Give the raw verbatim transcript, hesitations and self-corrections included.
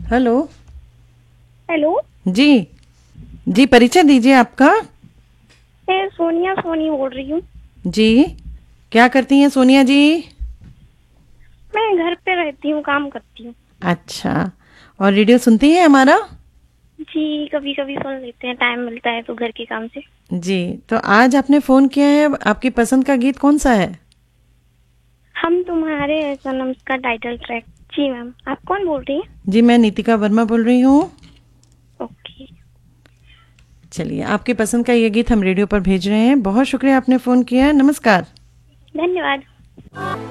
Hello. Hello जी जी, परिचय दीजिए आपका। मैं सोनिया सोनी बोल रही हूँ। जी, क्या करती हैं सोनिया जी? मैं घर पे रहती हूँ, काम करती हूँ। अच्छा, और रेडियो सुनती हैं हमारा? जी, कभी कभी सुन लेते हैं, टाइम मिलता है तो घर के काम से। जी, तो आज आपने फ़ोन किया है, आपकी पसंद का गीत कौन सा है? हम तुम्हारे सनम का टाइटल ट्रैक। जी मैम, आप कौन बोल रही हैं? जी, मैं नीतिका वर्मा बोल रही हूँ। ओके। चलिए, आपकी पसंद का ये गीत हम रेडियो पर भेज रहे हैं। बहुत शुक्रिया आपने फ़ोन किया है। नमस्कार। धन्यवाद।